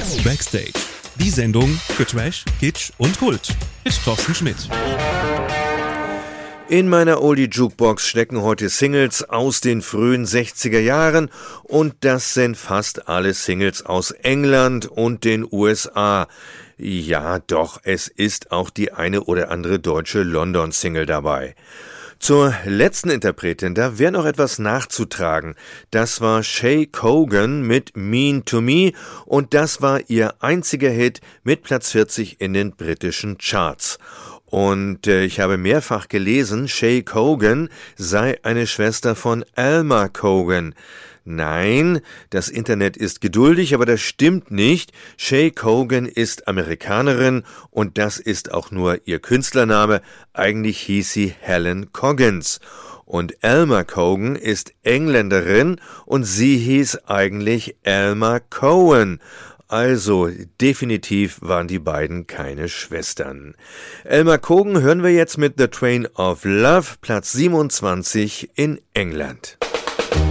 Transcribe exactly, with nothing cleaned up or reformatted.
Backstage. Die Sendung für Trash, Kitsch und Kult mit Thorsten Schmidt. In meiner Oldie-Jukebox stecken heute Singles aus den frühen sechziger Jahren und das sind fast alle Singles aus England und den U S A. Ja, doch, es ist auch die eine oder andere deutsche London-Single dabei. Zur letzten Interpretin, da wäre noch etwas nachzutragen. Das war Shay Cogan mit Mean to Me und das war ihr einziger Hit mit Platz vierzig in den britischen Charts. Und äh, ich habe mehrfach gelesen, Shay Cogan sei eine Schwester von Alma Cogan. Nein, das Internet ist geduldig, aber das stimmt nicht. Shay Cogan ist Amerikanerin und das ist auch nur ihr Künstlername. Eigentlich hieß sie Helen Coggins. Und Alma Cogan ist Engländerin und sie hieß eigentlich Alma Cohen. Also, definitiv waren die beiden keine Schwestern. Alma Cogan hören wir jetzt mit The Train of Love, Platz siebenundzwanzig in England.